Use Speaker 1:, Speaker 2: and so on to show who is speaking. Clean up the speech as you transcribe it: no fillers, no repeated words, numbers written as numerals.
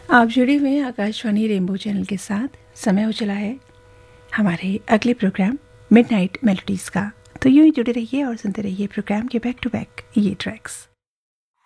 Speaker 1: आप जुड़े हुए हैं आकाशवाणी रेनबो चैनल के साथ। समय हो चला है हमारे अगले प्रोग्राम मिडनाइट मेलोडीज़ का। तो यूं ही जुड़े रहिए और सुनते रहिए प्रोग्राम के बैक टू बैक ये ट्रैक्स।